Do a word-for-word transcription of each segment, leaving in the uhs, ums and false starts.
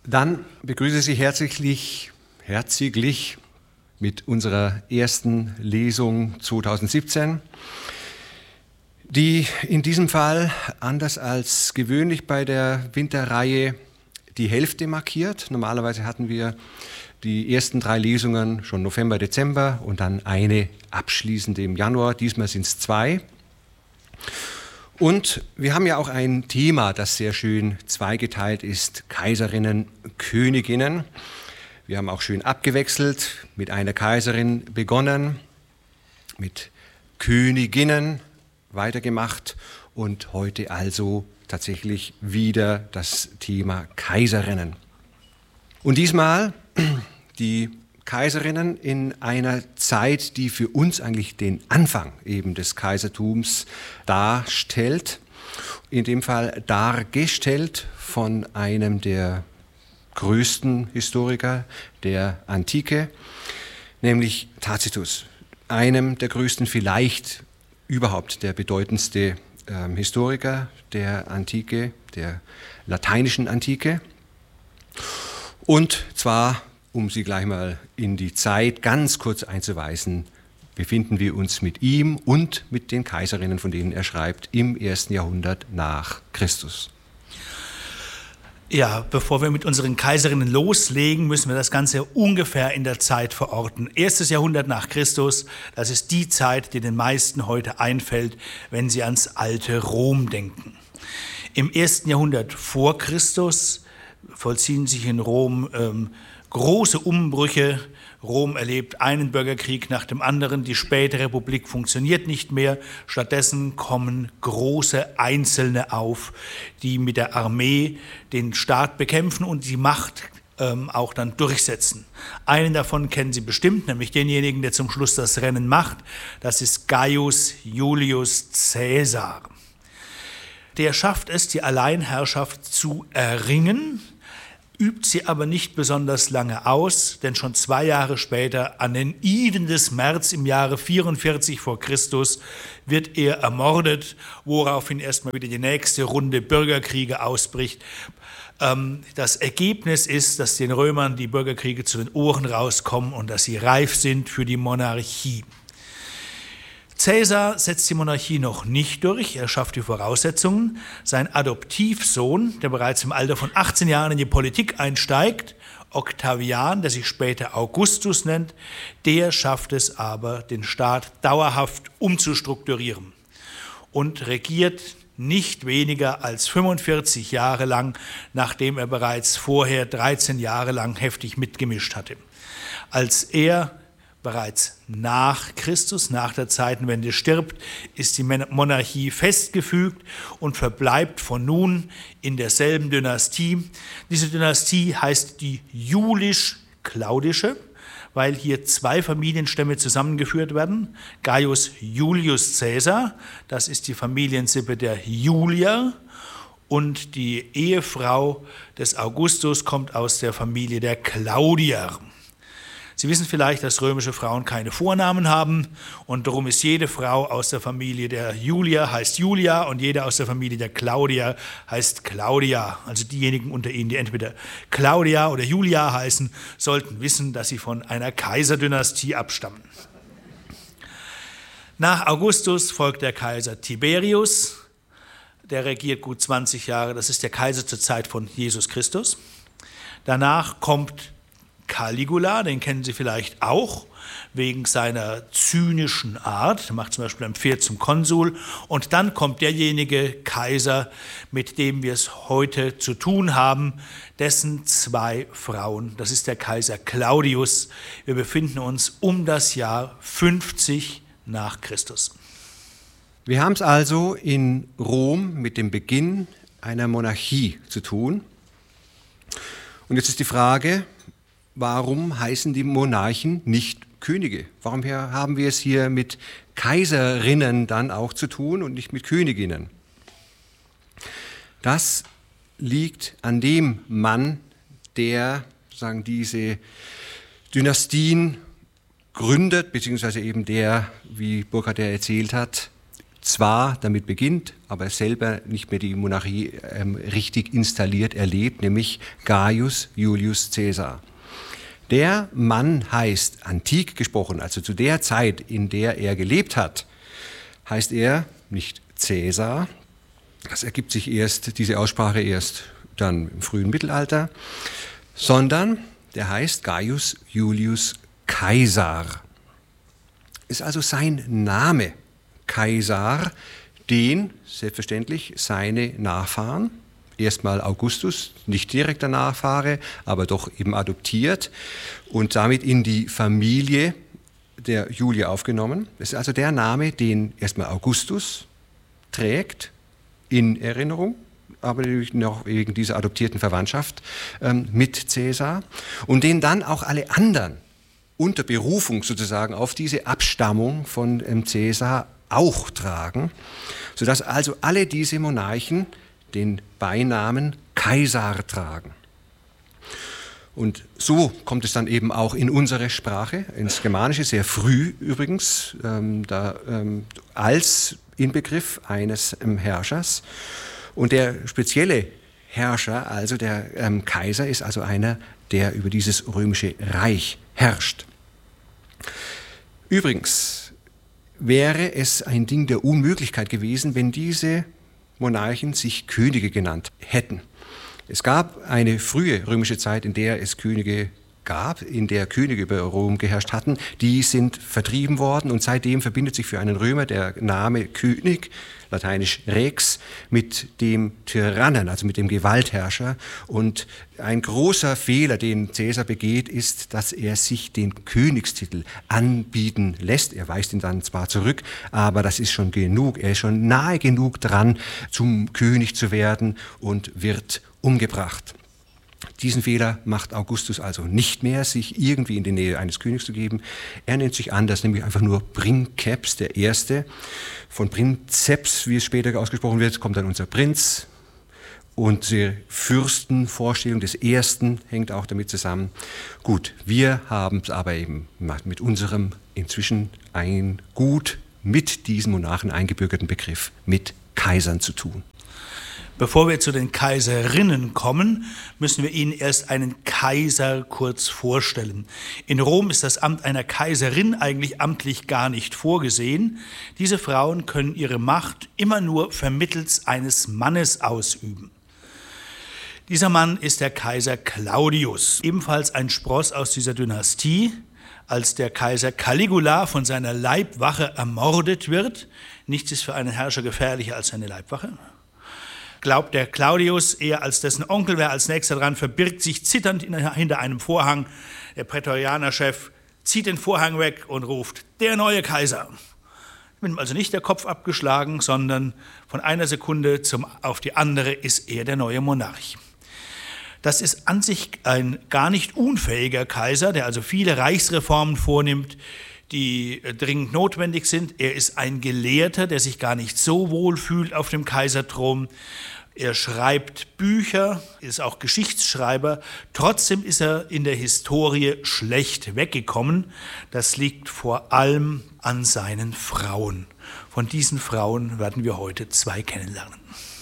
Dann begrüße ich Sie herzlich, herzlich mit unserer ersten Lesung zweitausendsiebzehn, die in diesem Fall, anders als gewöhnlich bei der Winterreihe, die Hälfte markiert. Normalerweise hatten wir die ersten drei Lesungen schon November, Dezember und dann eine abschließende im Januar. Diesmal sind es zwei. Und wir haben ja auch ein Thema, das sehr schön zweigeteilt ist: Kaiserinnen, Königinnen. Wir haben auch schön abgewechselt, mit einer Kaiserin begonnen, mit Königinnen weitergemacht und heute also tatsächlich wieder das Thema Kaiserinnen. Und diesmal die Kaiserinnen in einer Zeit, die für uns eigentlich den Anfang eben des Kaisertums darstellt, in dem Fall dargestellt von einem der größten Historiker der Antike, nämlich Tacitus, einem der größten, vielleicht überhaupt der bedeutendste äh, Historiker der Antike, der lateinischen Antike. Und zwar, um Sie gleich mal in die Zeit ganz kurz einzuweisen, befinden wir uns mit ihm und mit den Kaiserinnen, von denen er schreibt, im ersten Jahrhundert nach Christus. Ja, bevor wir mit unseren Kaiserinnen loslegen, müssen wir das Ganze ungefähr in der Zeit verorten. Erstes Jahrhundert nach Christus, das ist die Zeit, die den meisten heute einfällt, wenn sie ans alte Rom denken. Im ersten Jahrhundert vor Christus vollziehen sich in Rom ähm, große Umbrüche. Rom erlebt einen Bürgerkrieg nach dem anderen. Die späte Republik funktioniert nicht mehr. Stattdessen kommen große Einzelne auf, die mit der Armee den Staat bekämpfen und die Macht ähm, auch dann durchsetzen. Einen davon kennen Sie bestimmt, nämlich denjenigen, der zum Schluss das Rennen macht. Das ist Gaius Julius Caesar. Der schafft es, die Alleinherrschaft zu erringen, übt sie aber nicht besonders lange aus, denn schon zwei Jahre später, an den Iden des März im Jahre vierundvierzig vor Christus, wird er ermordet, woraufhin erstmal wieder die nächste Runde Bürgerkriege ausbricht. Das Ergebnis ist, dass den Römern die Bürgerkriege zu den Ohren rauskommen und dass sie reif sind für die Monarchie. Caesar setzt die Monarchie noch nicht durch, er schafft die Voraussetzungen. Sein Adoptivsohn, der bereits im Alter von achtzehn Jahren in die Politik einsteigt, Octavian, der sich später Augustus nennt, der schafft es aber, den Staat dauerhaft umzustrukturieren und regiert nicht weniger als fünfundvierzig Jahre lang, nachdem er bereits vorher dreizehn Jahre lang heftig mitgemischt hatte. Als er bereits nach Christus, nach der Zeitenwende stirbt, ist die Monarchie festgefügt und verbleibt von nun in derselben Dynastie. Diese Dynastie heißt die Julisch-Claudische, weil hier zwei Familienstämme zusammengeführt werden. Gaius Julius Caesar, das ist die Familiensippe der Julier, und die Ehefrau des Augustus kommt aus der Familie der Claudier. Sie wissen vielleicht, dass römische Frauen keine Vornamen haben und darum ist jede Frau aus der Familie der Julia heißt Julia und jede aus der Familie der Claudia heißt Claudia. Also diejenigen unter Ihnen, die entweder Claudia oder Julia heißen, sollten wissen, dass sie von einer Kaiserdynastie abstammen. Nach Augustus folgt der Kaiser Tiberius, der regiert gut zwanzig Jahre, das ist der Kaiser zur Zeit von Jesus Christus. Danach kommt Caligula, den kennen Sie vielleicht auch, wegen seiner zynischen Art. Er macht zum Beispiel ein Pferd zum Konsul. Und dann kommt derjenige Kaiser, mit dem wir es heute zu tun haben, dessen zwei Frauen. Das ist der Kaiser Claudius. Wir befinden uns um das Jahr fünfzig nach Christus. Wir haben es also in Rom mit dem Beginn einer Monarchie zu tun. Und jetzt ist die Frage: Warum heißen die Monarchen nicht Könige? Warum haben wir es hier mit Kaiserinnen dann auch zu tun und nicht mit Königinnen? Das liegt an dem Mann, der sagen, diese Dynastien gründet, beziehungsweise eben der, wie Burkhardt ja erzählt hat, zwar damit beginnt, aber selber nicht mehr die Monarchie ähm, richtig installiert erlebt, nämlich Gaius Julius Caesar. Der Mann heißt, antik gesprochen, also zu der Zeit, in der er gelebt hat, heißt er nicht Caesar. Das ergibt sich erst, diese Aussprache erst dann im frühen Mittelalter, sondern der heißt Gaius Julius Caesar. Ist also sein Name, Caesar, den selbstverständlich seine Nachfahren, erstmal Augustus, nicht direkter Nachfahre, aber doch eben adoptiert und damit in die Familie der Julia aufgenommen. Das ist also der Name, den erstmal Augustus trägt in Erinnerung, aber natürlich noch wegen dieser adoptierten Verwandtschaft ähm, mit Caesar und den dann auch alle anderen unter Berufung sozusagen auf diese Abstammung von ähm, Caesar auch tragen, sodass also alle diese Monarchen den Beinamen Kaiser tragen. Und so kommt es dann eben auch in unsere Sprache, ins Germanische, sehr früh übrigens, ähm, da, ähm, als Inbegriff eines ähm, Herrschers. Und der spezielle Herrscher, also der ähm, Kaiser, ist also einer, der über dieses römische Reich herrscht. Übrigens wäre es ein Ding der Unmöglichkeit gewesen, wenn diese Monarchen sich Könige genannt hätten. Es gab eine frühe römische Zeit, in der es Könige gab, in der Könige über Rom geherrscht hatten. Die sind vertrieben worden und seitdem verbindet sich für einen Römer der Name König, lateinisch Rex, mit dem Tyrannen, also mit dem Gewaltherrscher. Und ein großer Fehler, den Caesar begeht, ist, dass er sich den Königstitel anbieten lässt. Er weist ihn dann zwar zurück, aber das ist schon genug. Er ist schon nahe genug dran, zum König zu werden und wird umgebracht. Diesen Fehler macht Augustus also nicht mehr, sich irgendwie in die Nähe eines Königs zu geben. Er nennt sich anders, nämlich einfach nur Princeps, der Erste. Von Princeps, wie es später ausgesprochen wird, kommt dann unser Prinz. Und die Fürstenvorstellung des Ersten hängt auch damit zusammen. Gut, wir haben es aber eben mit unserem inzwischen ein gut mit diesen Monarchen eingebürgerten Begriff mit Kaisern zu tun. Bevor wir zu den Kaiserinnen kommen, müssen wir Ihnen erst einen Kaiser kurz vorstellen. In Rom ist das Amt einer Kaiserin eigentlich amtlich gar nicht vorgesehen. Diese Frauen können ihre Macht immer nur vermittels eines Mannes ausüben. Dieser Mann ist der Kaiser Claudius, ebenfalls ein Spross aus dieser Dynastie. Als der Kaiser Caligula von seiner Leibwache ermordet wird, nichts ist für einen Herrscher gefährlicher als seine Leibwache, glaubt der Claudius, er als dessen Onkel wäre als nächster dran, verbirgt sich zitternd hinter einem Vorhang. Der Prätorianerchef zieht den Vorhang weg und ruft, der neue Kaiser. Mit ihm also nicht der Kopf abgeschlagen, sondern von einer Sekunde zum, auf die andere ist er der neue Monarch. Das ist an sich ein gar nicht unfähiger Kaiser, der also viele Reichsreformen vornimmt, die dringend notwendig sind. Er ist ein Gelehrter, der sich gar nicht so wohl fühlt auf dem Kaiserthron. Er schreibt Bücher, ist auch Geschichtsschreiber. Trotzdem ist er in der Historie schlecht weggekommen. Das liegt vor allem an seinen Frauen. Von diesen Frauen werden wir heute zwei kennenlernen.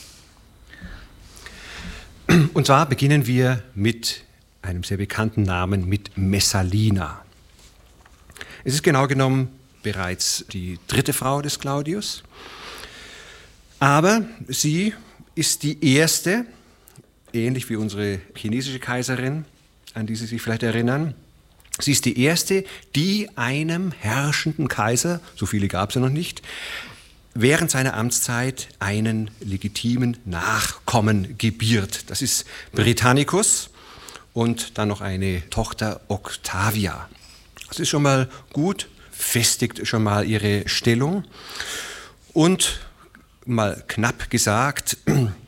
Und zwar beginnen wir mit einem sehr bekannten Namen, mit Messalina. Es ist genau genommen bereits die dritte Frau des Claudius, aber sie ist die erste, ähnlich wie unsere chinesische Kaiserin, an die Sie sich vielleicht erinnern. Sie ist die erste, die einem herrschenden Kaiser, so viele gab es ja noch nicht, während seiner Amtszeit einen legitimen Nachkommen gebiert. Das ist Britannicus und dann noch eine Tochter Octavia. Das ist schon mal gut, festigt schon mal ihre Stellung und mal knapp gesagt,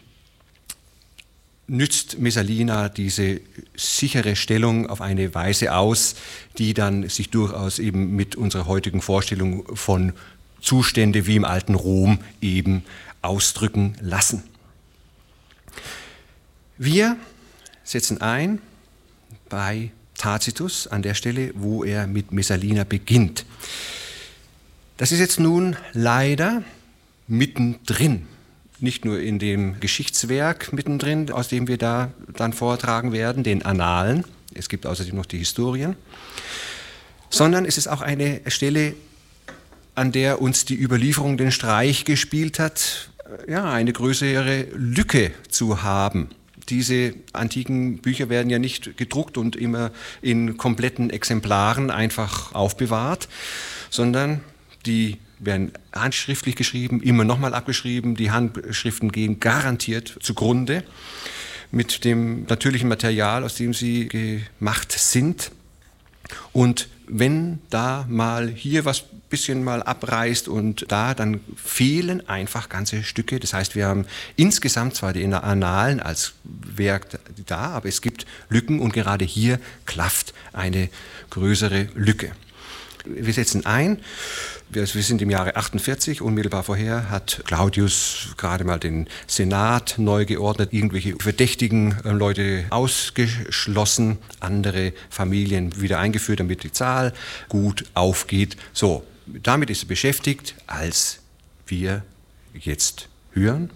nützt Messalina diese sichere Stellung auf eine Weise aus, die dann sich durchaus eben mit unserer heutigen Vorstellung von Zustände wie im alten Rom eben ausdrücken lassen. Wir setzen ein bei Tacitus an der Stelle, wo er mit Messalina beginnt. Das ist jetzt nun leider mittendrin. Nicht nur in dem Geschichtswerk mittendrin, aus dem wir da dann vortragen werden, den Annalen, es gibt außerdem noch die Historien, sondern es ist auch eine Stelle, an der uns die Überlieferung den Streich gespielt hat, ja, eine größere Lücke zu haben. Diese antiken Bücher werden ja nicht gedruckt und immer in kompletten Exemplaren einfach aufbewahrt, sondern die werden handschriftlich geschrieben, immer nochmal abgeschrieben. Die Handschriften gehen garantiert zugrunde mit dem natürlichen Material, aus dem sie gemacht sind. Und wenn da mal hier was bisschen mal abreißt und da, dann fehlen einfach ganze Stücke. Das heißt, wir haben insgesamt zwar die Annalen als Werk da, aber es gibt Lücken und gerade hier klafft eine größere Lücke. Wir setzen ein, wir sind im Jahre achtundvierzig, unmittelbar vorher hat Claudius gerade mal den Senat neu geordnet, irgendwelche verdächtigen Leute ausgeschlossen, andere Familien wieder eingeführt, damit die Zahl gut aufgeht. So, damit ist er beschäftigt, als wir jetzt hören.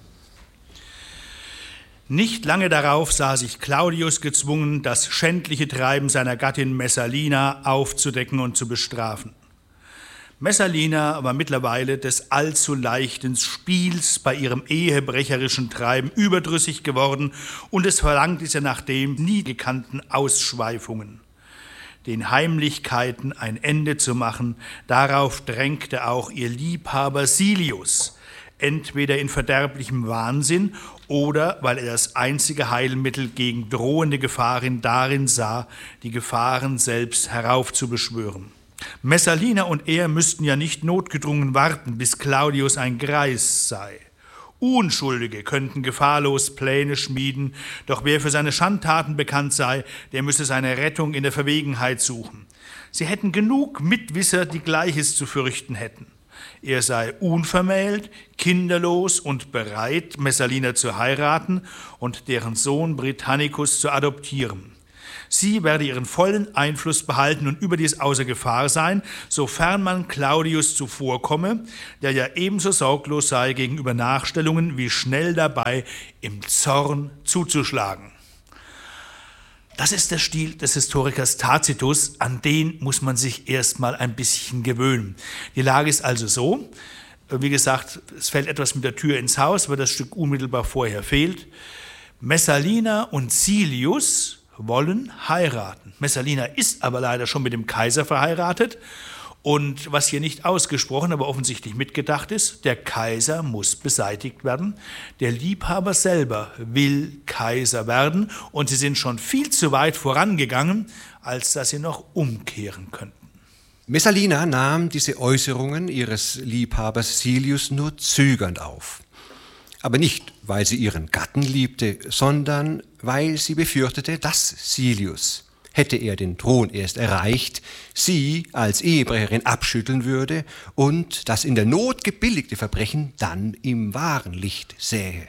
Nicht lange darauf sah sich Claudius gezwungen, das schändliche Treiben seiner Gattin Messalina aufzudecken und zu bestrafen. Messalina war mittlerweile des allzu leichten Spiels bei ihrem ehebrecherischen Treiben überdrüssig geworden und es verlangte sie nach dem nie gekannten Ausschweifungen. Den Heimlichkeiten ein Ende zu machen, darauf drängte auch ihr Liebhaber Silius, entweder in verderblichem Wahnsinn oder weil er das einzige Heilmittel gegen drohende Gefahren darin sah, die Gefahren selbst heraufzubeschwören. Messalina und er müssten ja nicht notgedrungen warten, bis Claudius ein Greis sei. Unschuldige könnten gefahrlos Pläne schmieden, doch wer für seine Schandtaten bekannt sei, der müsse seine Rettung in der Verwegenheit suchen. Sie hätten genug Mitwisser, die Gleiches zu fürchten hätten. Er sei unvermählt, kinderlos und bereit, Messalina zu heiraten und deren Sohn Britannicus zu adoptieren. Sie werde ihren vollen Einfluss behalten und überdies außer Gefahr sein, sofern man Claudius zuvorkomme, der ja ebenso sorglos sei gegenüber Nachstellungen wie schnell dabei, im Zorn zuzuschlagen. Das ist der Stil des Historikers Tacitus, an den muss man sich erstmal ein bisschen gewöhnen. Die Lage ist also so, wie gesagt, es fällt etwas mit der Tür ins Haus, weil das Stück unmittelbar vorher fehlt. Messalina und Silius wollen heiraten. Messalina ist aber leider schon mit dem Kaiser verheiratet und was hier nicht ausgesprochen, aber offensichtlich mitgedacht ist, der Kaiser muss beseitigt werden. Der Liebhaber selber will Kaiser werden und sie sind schon viel zu weit vorangegangen, als dass sie noch umkehren könnten. Messalina nahm diese Äußerungen ihres Liebhabers Silius nur zögernd auf. Aber nicht, weil sie ihren Gatten liebte, sondern weil sie befürchtete, dass Silius, hätte er den Thron erst erreicht, sie als Ehebrecherin abschütteln würde und das in der Not gebilligte Verbrechen dann im wahren Licht sähe.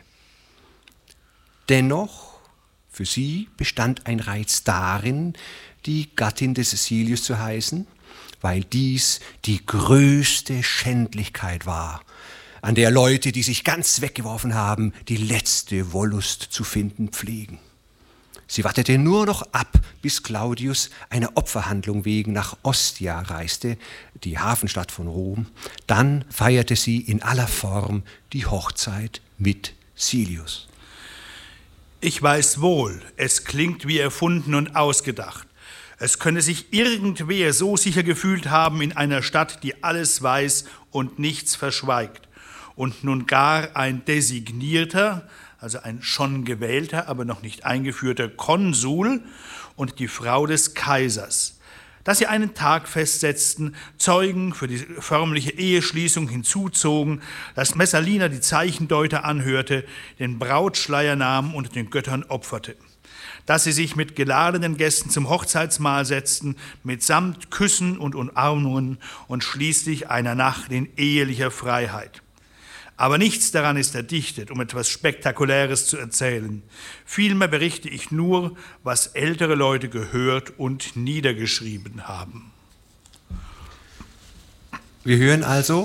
Dennoch, für sie bestand ein Reiz darin, die Gattin des Silius zu heißen, weil dies die größte Schändlichkeit war, an der Leute, die sich ganz weggeworfen haben, die letzte Wollust zu finden pflegen. Sie wartete nur noch ab, bis Claudius einer Opferhandlung wegen nach Ostia reiste, die Hafenstadt von Rom. Dann feierte sie in aller Form die Hochzeit mit Silius. Ich weiß wohl, es klingt wie erfunden und ausgedacht. Es könne sich irgendwer so sicher gefühlt haben in einer Stadt, die alles weiß und nichts verschweigt. Und nun gar ein designierter, also ein schon gewählter, aber noch nicht eingeführter Konsul und die Frau des Kaisers, dass sie einen Tag festsetzten, Zeugen für die förmliche Eheschließung hinzuzogen, dass Messalina die Zeichendeuter anhörte, den Brautschleier nahm und den Göttern opferte, dass sie sich mit geladenen Gästen zum Hochzeitsmahl setzten, mitsamt Küssen und Umarmungen und schließlich einer Nacht in ehelicher Freiheit. Aber nichts daran ist erdichtet, um etwas Spektakuläres zu erzählen. Vielmehr berichte ich nur, was ältere Leute gehört und niedergeschrieben haben. Wir hören also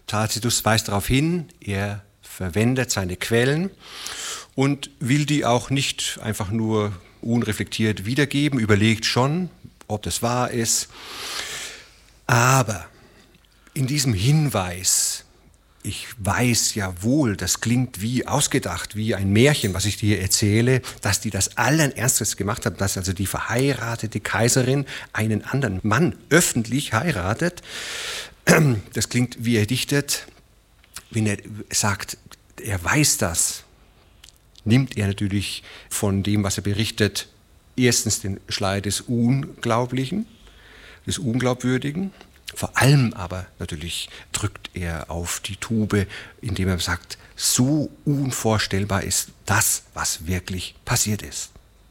Tacitus weist darauf hin, er verwendet seine Quellen und will die auch nicht einfach nur unreflektiert wiedergeben, überlegt schon, ob das wahr ist. Aber in diesem Hinweis, ich weiß ja wohl, das klingt wie ausgedacht, wie ein Märchen, was ich dir erzähle, dass die das allen Ernstes gemacht haben, dass also die verheiratete Kaiserin einen anderen Mann öffentlich heiratet. Das klingt wie er dichtet, wenn er sagt, er weiß das, nimmt er natürlich von dem, was er berichtet, erstens den Schleier des Unglaublichen, des Unglaubwürdigen. Vor allem aber natürlich drückt er auf die Tube, indem er sagt, so unvorstellbar ist das, was wirklich passiert ist.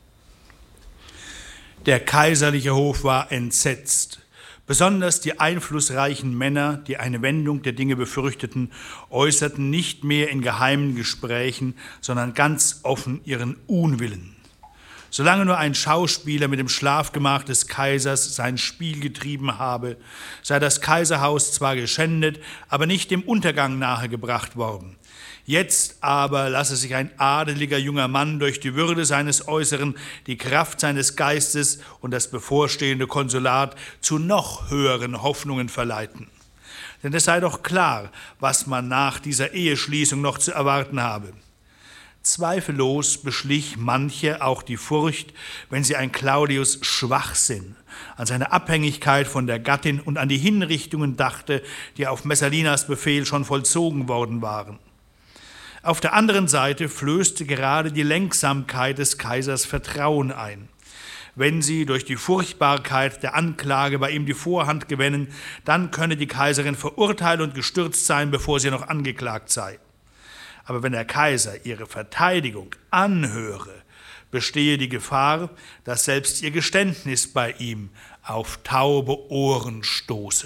Der kaiserliche Hof war entsetzt. Besonders die einflussreichen Männer, die eine Wendung der Dinge befürchteten, äußerten nicht mehr in geheimen Gesprächen, sondern ganz offen ihren Unwillen. Solange nur ein Schauspieler mit dem Schlafgemach des Kaisers sein Spiel getrieben habe, sei das Kaiserhaus zwar geschändet, aber nicht dem Untergang nahegebracht worden. Jetzt aber lasse sich ein adeliger junger Mann durch die Würde seines Äußeren, die Kraft seines Geistes und das bevorstehende Konsulat zu noch höheren Hoffnungen verleiten. Denn es sei doch klar, was man nach dieser Eheschließung noch zu erwarten habe. Zweifellos beschlich manche auch die Furcht, wenn sie an Claudius' Schwachsinn, an seine Abhängigkeit von der Gattin und an die Hinrichtungen dachte, die auf Messalinas Befehl schon vollzogen worden waren. Auf der anderen Seite flößte gerade die Lenksamkeit des Kaisers Vertrauen ein. Wenn sie durch die Furchtbarkeit der Anklage bei ihm die Vorhand gewinnen, dann könne die Kaiserin verurteilt und gestürzt sein, bevor sie noch angeklagt sei. Aber wenn der Kaiser ihre Verteidigung anhöre, bestehe die Gefahr, dass selbst ihr Geständnis bei ihm auf taube Ohren stoße.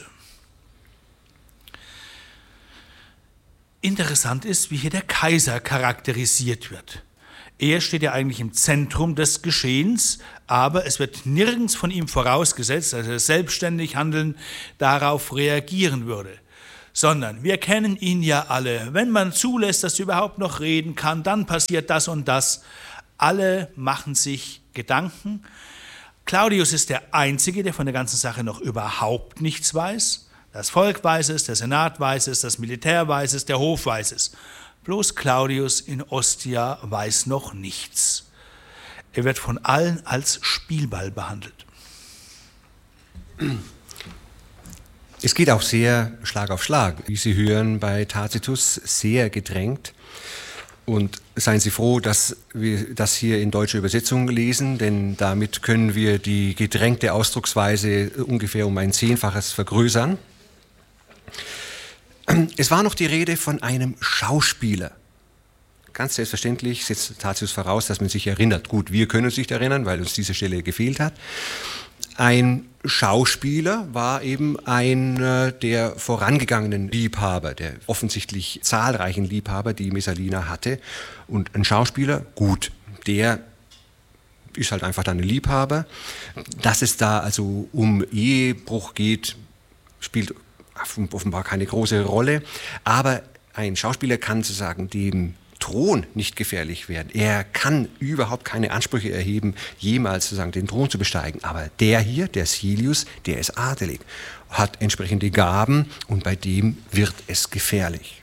Interessant ist, wie hier der Kaiser charakterisiert wird. Er steht ja eigentlich im Zentrum des Geschehens, aber es wird nirgends von ihm vorausgesetzt, dass er selbstständig handeln darauf reagieren würde. Sondern wir kennen ihn ja alle. Wenn man zulässt, dass er überhaupt noch reden kann, dann passiert das und das. Alle machen sich Gedanken. Claudius ist der Einzige, der von der ganzen Sache noch überhaupt nichts weiß. Das Volk weiß es, der Senat weiß es, das Militär weiß es, der Hof weiß es. Bloß Claudius in Ostia weiß noch nichts. Er wird von allen als Spielball behandelt. Es geht auch sehr Schlag auf Schlag, wie Sie hören bei Tacitus, sehr gedrängt. Und seien Sie froh, dass wir das hier in deutscher Übersetzung lesen, denn damit können wir die gedrängte Ausdrucksweise ungefähr um ein Zehnfaches vergrößern. Es war noch die Rede von einem Schauspieler. Ganz selbstverständlich setzt Tacitus voraus, dass man sich erinnert. Gut, wir können uns nicht erinnern, weil uns diese Stelle gefehlt hat. Ein Schauspieler war eben einer der vorangegangenen Liebhaber, der offensichtlich zahlreichen Liebhaber, die Messalina hatte. Und ein Schauspieler, gut, der ist halt einfach dann ein Liebhaber. Dass es da also um Ehebruch geht, spielt offenbar keine große Rolle. Aber ein Schauspieler kann sozusagen dem Thron nicht gefährlich werden. Er kann überhaupt keine Ansprüche erheben, jemals sozusagen den Thron zu besteigen. Aber der hier, der Silius, der ist adelig, hat entsprechende Gaben und bei dem wird es gefährlich.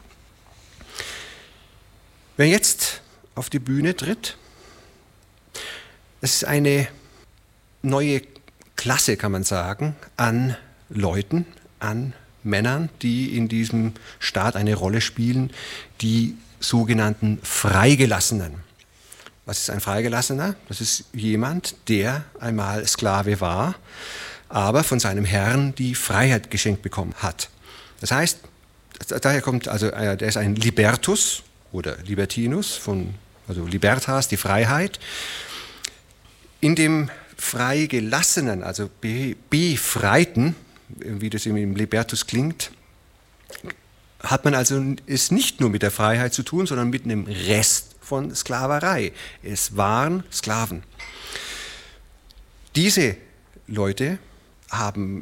Wer jetzt auf die Bühne tritt, das ist eine neue Klasse, kann man sagen, an Leuten, an Männern, die in diesem Staat eine Rolle spielen, die sogenannten Freigelassenen. Was ist ein Freigelassener? Das ist jemand, der einmal Sklave war, aber von seinem Herrn die Freiheit geschenkt bekommen hat. Das heißt, daher kommt, also der ist ein Libertus oder Libertinus, von, also Libertas, die Freiheit. In dem Freigelassenen, also Be- Befreiten, wie das im Libertus klingt, hat man also es nicht nur mit der Freiheit zu tun, sondern mit einem Rest von Sklaverei. Es waren Sklaven. Diese Leute haben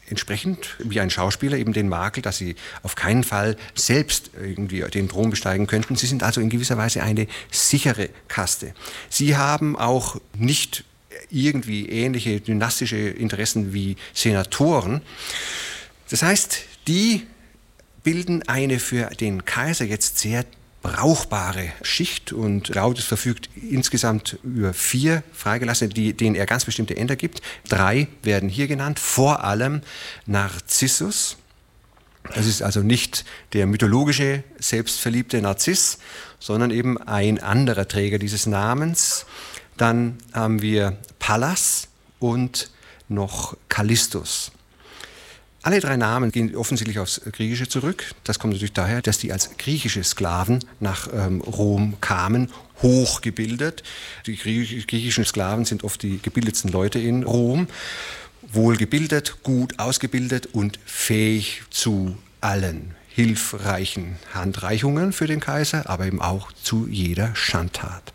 entsprechend wie ein Schauspieler eben den Makel, dass sie auf keinen Fall selbst irgendwie den Thron besteigen könnten. Sie sind also in gewisser Weise eine sichere Kaste. Sie haben auch nicht irgendwie ähnliche dynastische Interessen wie Senatoren. Das heißt, die bilden eine für den Kaiser jetzt sehr brauchbare Schicht, und Claudius verfügt insgesamt über vier Freigelassene, die, denen er ganz bestimmte Ämter gibt. Drei werden hier genannt, vor allem Narzissus. Das ist also nicht der mythologische, selbstverliebte Narziss, sondern eben ein anderer Träger dieses Namens. Dann haben wir Pallas und noch Callistus. Alle drei Namen gehen offensichtlich aufs Griechische zurück. Das kommt natürlich daher, dass die als griechische Sklaven nach ähm, Rom kamen, hochgebildet. Die griechischen Sklaven sind oft die gebildetsten Leute in Rom, wohlgebildet, gut ausgebildet und fähig zu allen hilfreichen Handreichungen für den Kaiser, aber eben auch zu jeder Schandtat.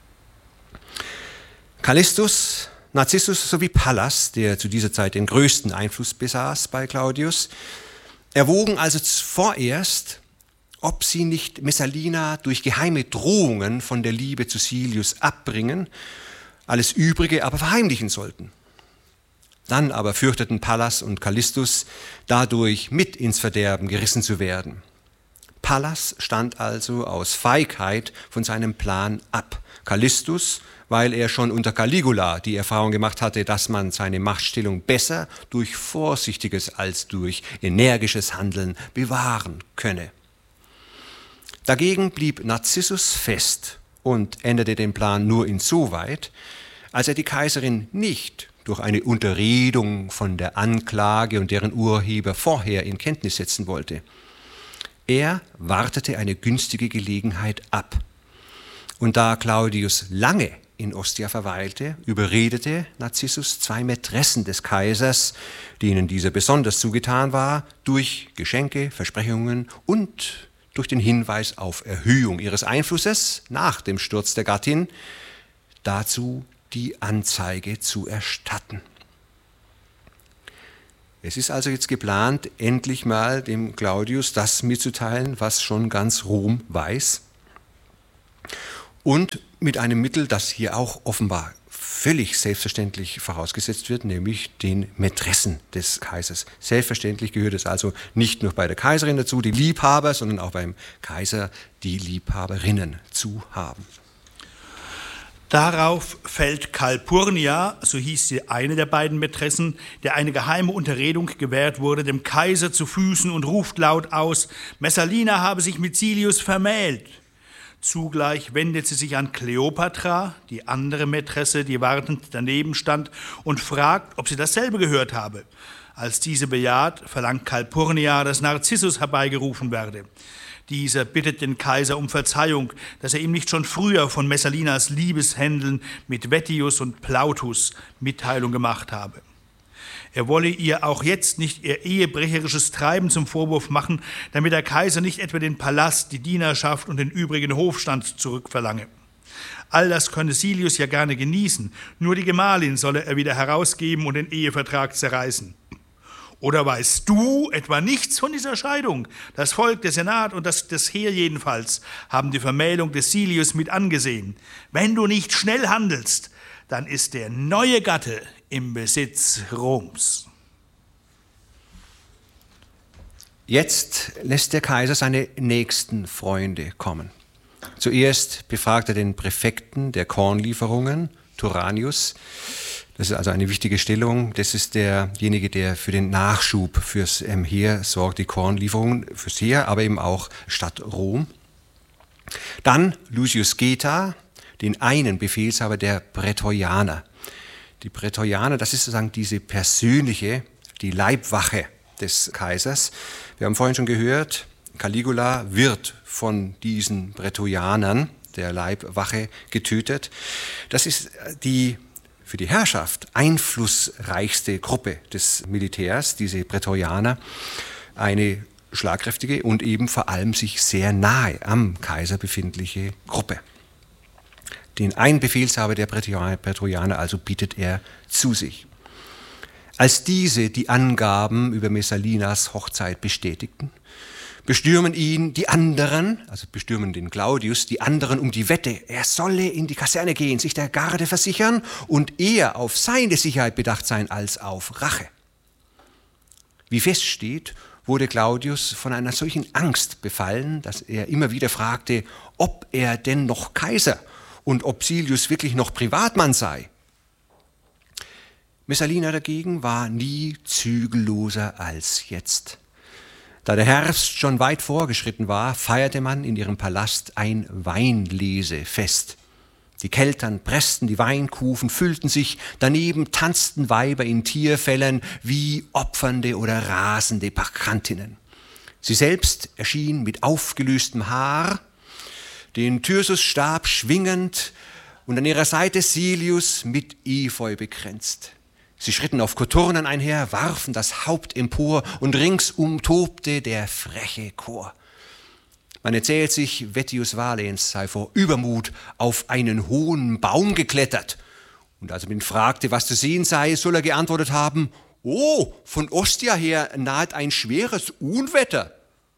Callistus, Narzissus sowie Pallas, der zu dieser Zeit den größten Einfluss besaß bei Claudius, erwogen also vorerst, ob sie nicht Messalina durch geheime Drohungen von der Liebe zu Silius abbringen, alles Übrige aber verheimlichen sollten. Dann aber fürchteten Pallas und Callistus, dadurch mit ins Verderben gerissen zu werden. Pallas stand also aus Feigheit von seinem Plan ab. Callistus, weil er schon unter Caligula die Erfahrung gemacht hatte, dass man seine Machtstellung besser durch vorsichtiges als durch energisches Handeln bewahren könne. Dagegen blieb Narzissus fest und änderte den Plan nur insoweit, als er die Kaiserin nicht durch eine Unterredung von der Anklage und deren Urheber vorher in Kenntnis setzen wollte. Er wartete eine günstige Gelegenheit ab. Und da Claudius lange in Ostia verweilte, überredete Narzissus zwei Mätressen des Kaisers, denen dieser besonders zugetan war, durch Geschenke, Versprechungen und durch den Hinweis auf Erhöhung ihres Einflusses nach dem Sturz der Gattin, dazu die Anzeige zu erstatten. Es ist also jetzt geplant, endlich mal dem Claudius das mitzuteilen, was schon ganz Rom weiß. Und mit einem Mittel, das hier auch offenbar völlig selbstverständlich vorausgesetzt wird, nämlich den Mätressen des Kaisers. Selbstverständlich gehört es also nicht nur bei der Kaiserin dazu, die Liebhaber, sondern auch beim Kaiser die Liebhaberinnen zu haben. Darauf fällt Calpurnia, so hieß sie eine der beiden Mätressen, der eine geheime Unterredung gewährt wurde, dem Kaiser zu Füßen und ruft laut aus, Messalina habe sich mit Silius vermählt. Zugleich wendet sie sich an Kleopatra, die andere Mätresse, die wartend daneben stand, und fragt, ob sie dasselbe gehört habe. Als diese bejaht, verlangt Calpurnia, dass Narzissus herbeigerufen werde. Dieser bittet den Kaiser um Verzeihung, dass er ihm nicht schon früher von Messalinas Liebeshändeln mit Vettius und Plautus Mitteilung gemacht habe. Er wolle ihr auch jetzt nicht ihr ehebrecherisches Treiben zum Vorwurf machen, damit der Kaiser nicht etwa den Palast, die Dienerschaft und den übrigen Hofstand zurückverlange. All das könne Silius ja gerne genießen, nur die Gemahlin solle er wieder herausgeben und den Ehevertrag zerreißen. Oder weißt du etwa nichts von dieser Scheidung? Das Volk, der Senat und das, das Heer jedenfalls haben die Vermählung des Silius mit angesehen. Wenn du nicht schnell handelst, dann ist der neue Gatte im Besitz Roms. Jetzt lässt der Kaiser seine nächsten Freunde kommen. Zuerst befragt er den Präfekten der Kornlieferungen, Turanius. Das ist also eine wichtige Stellung. Das ist derjenige, der für den Nachschub fürs ähm, Heer sorgt, die Kornlieferungen fürs Heer, aber eben auch Stadt Rom. Dann Lucius Geta, den einen Befehlshaber der Prätorianer. Die Prätorianer, das ist sozusagen diese persönliche, die Leibwache des Kaisers. Wir haben vorhin schon gehört, Caligula wird von diesen Prätorianern, der Leibwache, getötet. Das ist die für die Herrschaft einflussreichste Gruppe des Militärs, diese Prätorianer, eine schlagkräftige und eben vor allem sich sehr nahe am Kaiser befindliche Gruppe. Den einen Befehlshaber der Prätorianer also bietet er zu sich. Als diese die Angaben über Messalinas Hochzeit bestätigten, bestürmen ihn die anderen, also bestürmen den Claudius, die anderen um die Wette. Er solle in die Kaserne gehen, sich der Garde versichern und eher auf seine Sicherheit bedacht sein als auf Rache. Wie feststeht, wurde Claudius von einer solchen Angst befallen, dass er immer wieder fragte, ob er denn noch Kaiser und ob Silius wirklich noch Privatmann sei. Messalina dagegen war nie zügelloser als jetzt. Da der Herbst schon weit vorgeschritten war, feierte man in ihrem Palast ein Weinlesefest. Die Keltern pressten die Weinkufen, füllten sich, daneben tanzten Weiber in Tierfellen wie opfernde oder rasende Bacchantinnen. Sie selbst erschien mit aufgelöstem Haar, den Thyrsusstab schwingend und an ihrer Seite Silius mit Efeu bekränzt. Sie schritten auf Koturnen einher, warfen das Haupt empor und ringsum tobte der freche Chor. Man erzählt sich, Vettius Valens sei vor Übermut auf einen hohen Baum geklettert. Und als man ihn fragte, was zu sehen sei, soll er geantwortet haben, »Oh, von Ostia her naht ein schweres Unwetter.«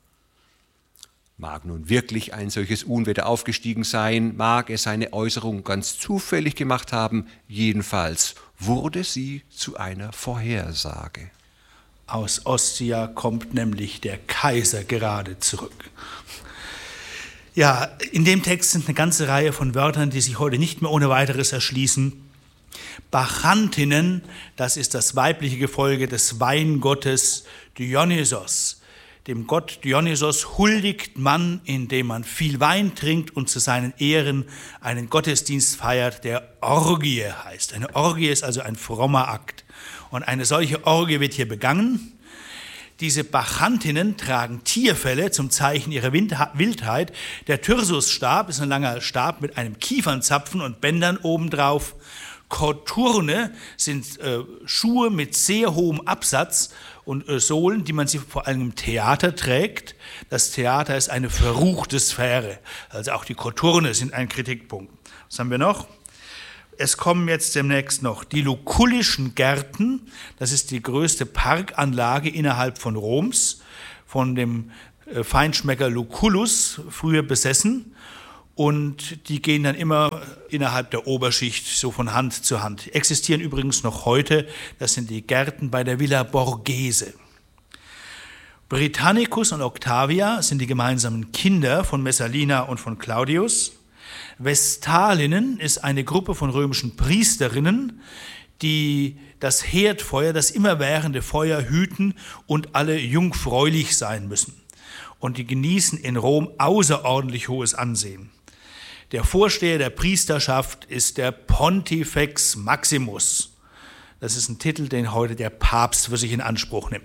Mag nun wirklich ein solches Unwetter aufgestiegen sein, mag er seine Äußerung ganz zufällig gemacht haben, jedenfalls wurde sie zu einer Vorhersage. Aus Ostia kommt nämlich der Kaiser gerade zurück. Ja, in dem Text sind eine ganze Reihe von Wörtern, die sich heute nicht mehr ohne weiteres erschließen. Bacchantinnen, das ist das weibliche Gefolge des Weingottes Dionysos. Dem Gott Dionysos huldigt man, indem man viel Wein trinkt und zu seinen Ehren einen Gottesdienst feiert, der Orgie heißt. Eine Orgie ist also ein frommer Akt. Und eine solche Orgie wird hier begangen. Diese Bacchantinnen tragen Tierfelle zum Zeichen ihrer Wildheit. Der Thyrsusstab ist ein langer Stab mit einem Kiefernzapfen und Bändern obendrauf. Koturne sind äh, Schuhe mit sehr hohem Absatz und äh, Sohlen, die man sie vor allem im Theater trägt. Das Theater ist eine verruchte Sphäre. Also auch die Koturne sind ein Kritikpunkt. Was haben wir noch? Es kommen jetzt demnächst noch die Lucullischen Gärten. Das ist die größte Parkanlage innerhalb von Roms, von dem äh, Feinschmecker Lucullus, früher besessen. Und die gehen dann immer innerhalb der Oberschicht so von Hand zu Hand. Die existieren übrigens noch heute, das sind die Gärten bei der Villa Borghese. Britannicus und Octavia sind die gemeinsamen Kinder von Messalina und von Claudius. Vestalinnen ist eine Gruppe von römischen Priesterinnen, die das Herdfeuer, das immerwährende Feuer hüten und alle jungfräulich sein müssen. Und die genießen in Rom außerordentlich hohes Ansehen. Der Vorsteher der Priesterschaft ist der Pontifex Maximus. Das ist ein Titel, den heute der Papst für sich in Anspruch nimmt.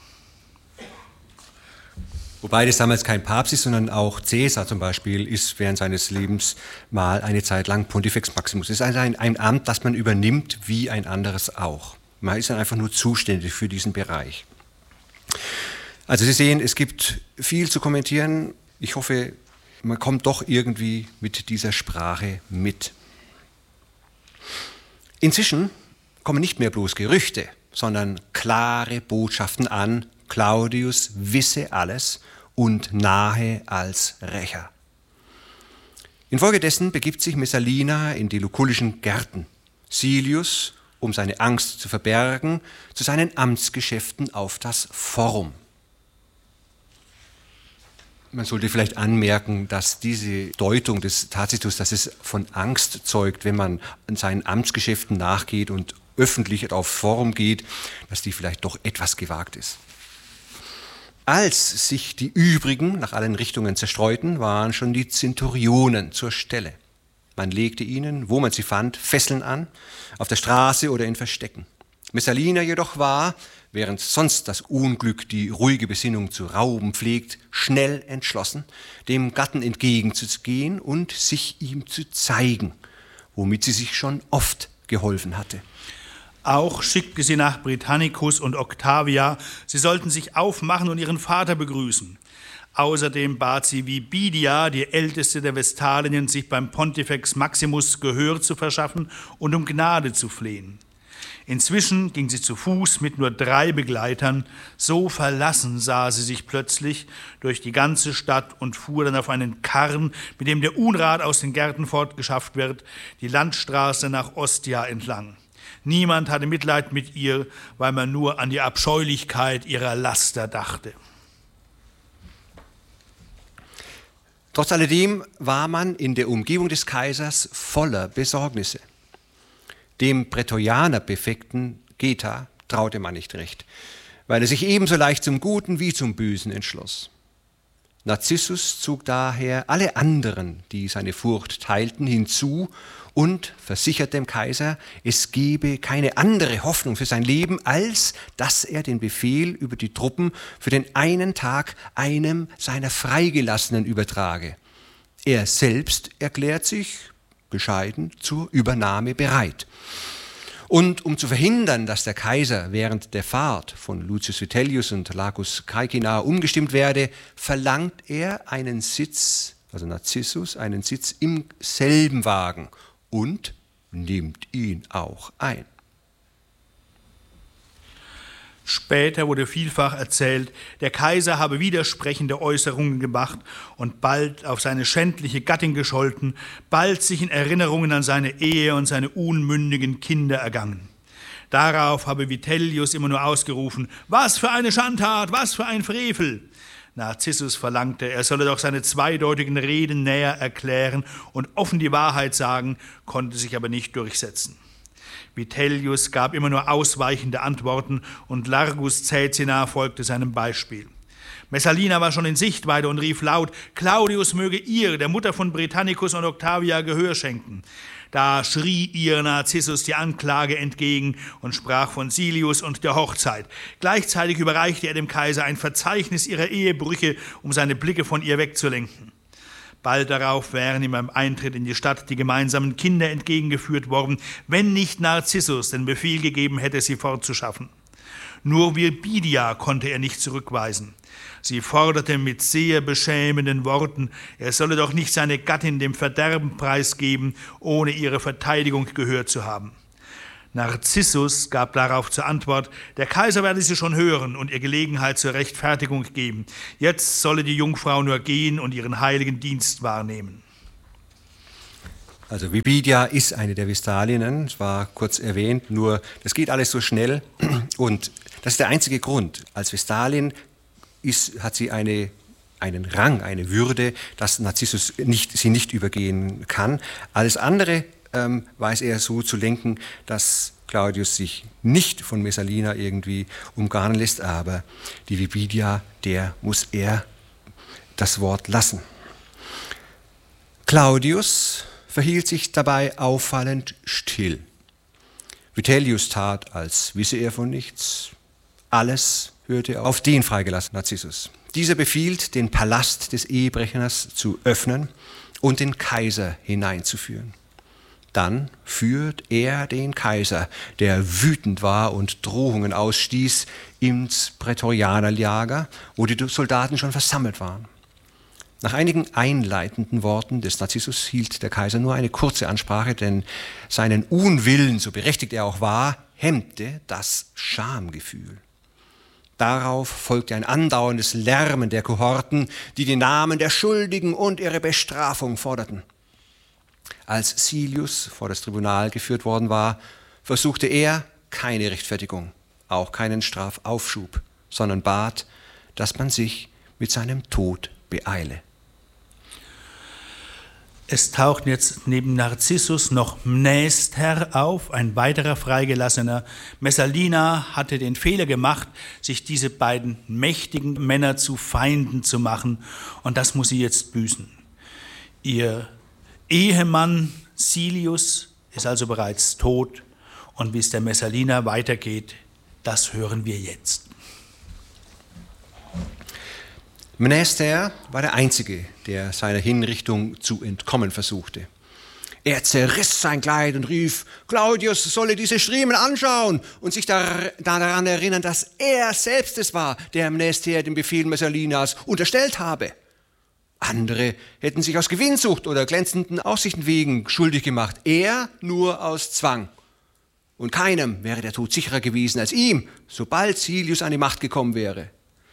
Wobei das damals kein Papst ist, sondern auch Caesar zum Beispiel ist während seines Lebens mal eine Zeit lang Pontifex Maximus. Es ist also ein, ein Amt, das man übernimmt wie ein anderes auch. Man ist dann einfach nur zuständig für diesen Bereich. Also Sie sehen, es gibt viel zu kommentieren. Ich hoffe, man kommt doch irgendwie mit dieser Sprache mit. Inzwischen kommen nicht mehr bloß Gerüchte, sondern klare Botschaften an, Claudius wisse alles und nahe als Rächer. Infolgedessen begibt sich Messalina in die lucullischen Gärten. Silius, um seine Angst zu verbergen, zu seinen Amtsgeschäften auf das Forum. Man sollte vielleicht anmerken, dass diese Deutung des Tacitus, dass es von Angst zeugt, wenn man seinen Amtsgeschäften nachgeht und öffentlich auf Forum geht, dass die vielleicht doch etwas gewagt ist. Als sich die übrigen nach allen Richtungen zerstreuten, waren schon die Zenturionen zur Stelle. Man legte ihnen, wo man sie fand, Fesseln an, auf der Straße oder in Verstecken. Messalina jedoch war, während sonst das Unglück die ruhige Besinnung zu rauben pflegt, schnell entschlossen, dem Gatten entgegenzugehen und sich ihm zu zeigen, womit sie sich schon oft geholfen hatte. Auch schickte sie nach Britannicus und Octavia, sie sollten sich aufmachen und ihren Vater begrüßen. Außerdem bat sie Vibidia, die älteste der Vestalien, sich beim Pontifex Maximus Gehör zu verschaffen und um Gnade zu flehen. Inzwischen ging sie zu Fuß mit nur drei Begleitern. So verlassen sah sie sich plötzlich durch die ganze Stadt und fuhr dann auf einen Karren, mit dem der Unrat aus den Gärten fortgeschafft wird, die Landstraße nach Ostia entlang. Niemand hatte Mitleid mit ihr, weil man nur an die Abscheulichkeit ihrer Laster dachte. Trotz alledem war man in der Umgebung des Kaisers voller Besorgnisse. Dem Prätorianerpräfekten Geta traute man nicht recht, weil er sich ebenso leicht zum Guten wie zum Bösen entschloss. Narzissus zog daher alle anderen, die seine Furcht teilten, hinzu und versicherte dem Kaiser, es gebe keine andere Hoffnung für sein Leben, als dass er den Befehl über die Truppen für den einen Tag einem seiner Freigelassenen übertrage. Er selbst erklärt sich bescheiden zur Übernahme bereit. Und um zu verhindern, dass der Kaiser während der Fahrt von Lucius Vitellius und Lacus Caecina umgestimmt werde, verlangt er einen Sitz, also Narzissus, einen Sitz im selben Wagen und nimmt ihn auch ein. Später wurde vielfach erzählt, der Kaiser habe widersprechende Äußerungen gemacht und bald auf seine schändliche Gattin gescholten, bald sich in Erinnerungen an seine Ehe und seine unmündigen Kinder ergangen. Darauf habe Vitellius immer nur ausgerufen, was für eine Schandtat, was für ein Frevel. Narzissus verlangte, er solle doch seine zweideutigen Reden näher erklären und offen die Wahrheit sagen, konnte sich aber nicht durchsetzen. Vitellius gab immer nur ausweichende Antworten und Largus Caecina folgte seinem Beispiel. Messalina war schon in Sichtweite und rief laut, Claudius möge ihr, der Mutter von Britannicus und Octavia, Gehör schenken. Da schrie ihr Narzissus die Anklage entgegen und sprach von Silius und der Hochzeit. Gleichzeitig überreichte er dem Kaiser ein Verzeichnis ihrer Ehebrüche, um seine Blicke von ihr wegzulenken. Bald darauf wären ihm beim Eintritt in die Stadt die gemeinsamen Kinder entgegengeführt worden, wenn nicht Narzissus den Befehl gegeben hätte, sie fortzuschaffen. Nur Virbidia konnte er nicht zurückweisen. Sie forderte mit sehr beschämenden Worten, er solle doch nicht seine Gattin dem Verderben preisgeben, ohne ihre Verteidigung gehört zu haben. Narzissus gab darauf zur Antwort, der Kaiser werde sie schon hören und ihr Gelegenheit zur Rechtfertigung geben. Jetzt solle die Jungfrau nur gehen und ihren heiligen Dienst wahrnehmen. Also Virbidia ist eine der Vestalinnen, es war kurz erwähnt, nur das geht alles so schnell und das ist der einzige Grund. Als Vestalin ist, hat sie eine, einen Rang, eine Würde, dass Narzissus nicht, sie nicht übergehen kann. Alles andere ähm, weiß er so zu lenken, dass Claudius sich nicht von Messalina irgendwie umgarnen lässt, aber die Virbidia, der muss er das Wort lassen. Claudius verhielt sich dabei auffallend still. Vitellius tat, als wisse er von nichts. Alles hörte auf den freigelassenen Narzissus. Dieser befiehlt, den Palast des Ehebrechers zu öffnen und den Kaiser hineinzuführen. Dann führt er den Kaiser, der wütend war und Drohungen ausstieß, ins Prätorianerlager, wo die Soldaten schon versammelt waren. Nach einigen einleitenden Worten des Narzissus hielt der Kaiser nur eine kurze Ansprache, denn seinen Unwillen, so berechtigt er auch war, hemmte das Schamgefühl. Darauf folgte ein andauerndes Lärmen der Kohorten, die die Namen der Schuldigen und ihre Bestrafung forderten. Als Silius vor das Tribunal geführt worden war, versuchte er keine Rechtfertigung, auch keinen Strafaufschub, sondern bat, dass man sich mit seinem Tod beeile. Es taucht jetzt neben Narzissus noch Mnäster auf, ein weiterer Freigelassener. Messalina hatte den Fehler gemacht, sich diese beiden mächtigen Männer zu Feinden zu machen, und das muss sie jetzt büßen. Ihr Ehemann Silius ist also bereits tot, und wie es der Messalina weitergeht, das hören wir jetzt. Mnäster war der Einzige, der seiner Hinrichtung zu entkommen versuchte. Er zerriss sein Kleid und rief, Claudius solle diese Striemen anschauen und sich daran erinnern, dass er selbst es war, der Mnäster den Befehl Messalinas unterstellt habe. Andere hätten sich aus Gewinnsucht oder glänzenden Aussichten wegen schuldig gemacht, er nur aus Zwang. Und keinem wäre der Tod sicherer gewesen als ihm, sobald Silius an die Macht gekommen wäre.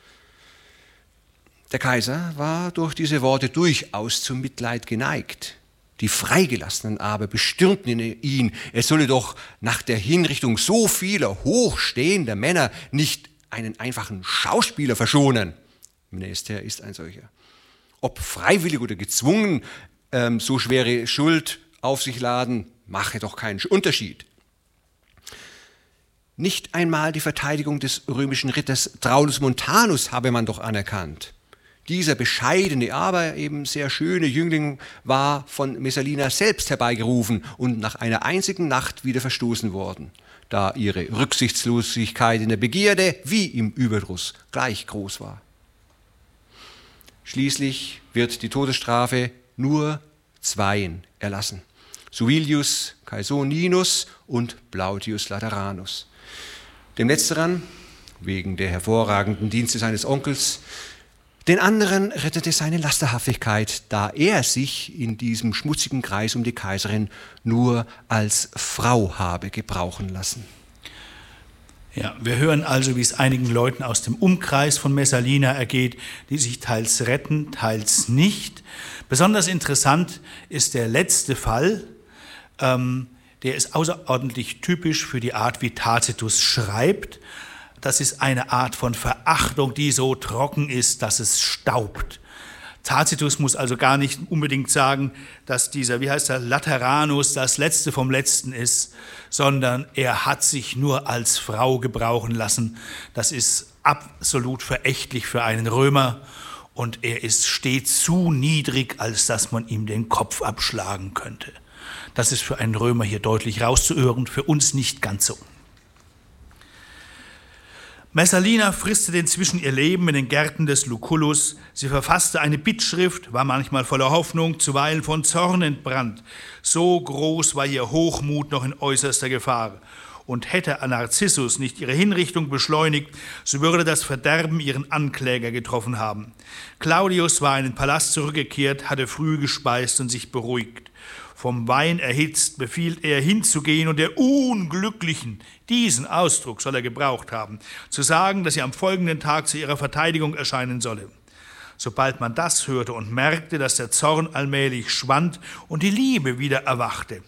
Der Kaiser war durch diese Worte durchaus zum Mitleid geneigt. Die Freigelassenen aber bestürmten ihn, er solle doch nach der Hinrichtung so vieler hochstehender Männer nicht einen einfachen Schauspieler verschonen. Mnester ist ein solcher. Ob freiwillig oder gezwungen, ähm, so schwere Schuld auf sich laden, mache doch keinen Unterschied. Nicht einmal die Verteidigung des römischen Ritters Traulus Montanus habe man doch anerkannt. Dieser bescheidene, aber eben sehr schöne Jüngling war von Messalina selbst herbeigerufen und nach einer einzigen Nacht wieder verstoßen worden, da ihre Rücksichtslosigkeit in der Begierde wie im Überdruss gleich groß war. Schließlich wird die Todesstrafe nur zweien erlassen: Suilius Caesoninus und Plautius Lateranus. Dem Letzteren, wegen der hervorragenden Dienste seines Onkels, den anderen rettete seine Lasterhaftigkeit, da er sich in diesem schmutzigen Kreis um die Kaiserin nur als Frau habe gebrauchen lassen. Ja, wir hören also, wie es einigen Leuten aus dem Umkreis von Messalina ergeht, die sich teils retten, teils nicht. Besonders interessant ist der letzte Fall. Ähm, der ist außerordentlich typisch für die Art, wie Tacitus schreibt. Das ist eine Art von Verachtung, die so trocken ist, dass es staubt. Tacitus muss also gar nicht unbedingt sagen, dass dieser, wie heißt er, Lateranus das Letzte vom Letzten ist, sondern er hat sich nur als Frau gebrauchen lassen. Das ist absolut verächtlich für einen Römer und er ist stets zu niedrig, als dass man ihm den Kopf abschlagen könnte. Das ist für einen Römer hier deutlich rauszuhören, für uns nicht ganz so. Messalina fristete inzwischen ihr Leben in den Gärten des Lucullus. Sie verfasste eine Bittschrift, war manchmal voller Hoffnung, zuweilen von Zorn entbrannt. So groß war ihr Hochmut noch in äußerster Gefahr. Und hätte Narcissus nicht ihre Hinrichtung beschleunigt, so würde das Verderben ihren Ankläger getroffen haben. Claudius war in den Palast zurückgekehrt, hatte früh gespeist und sich beruhigt. Vom Wein erhitzt befiehlt er hinzugehen und der Unglücklichen, diesen Ausdruck soll er gebraucht haben, zu sagen, dass sie am folgenden Tag zu ihrer Verteidigung erscheinen solle. Sobald man das hörte und merkte, dass der Zorn allmählich schwand und die Liebe wieder erwachte,